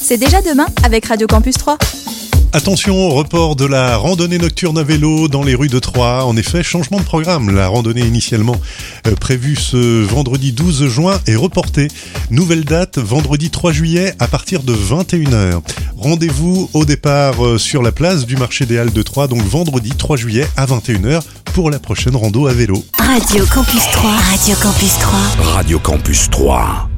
C'est déjà demain avec Radio Campus 3. Attention au report de la randonnée nocturne à vélo dans les rues de Troyes. En effet, changement de programme. La randonnée initialement prévue ce vendredi 12 juin est reportée. Nouvelle date, vendredi 3 juillet à partir de 21h. Rendez-vous au départ sur la place du marché des Halles de Troyes, donc vendredi 3 juillet à 21h pour la prochaine rando à vélo. Radio Campus 3. Radio Campus 3. Radio Campus 3.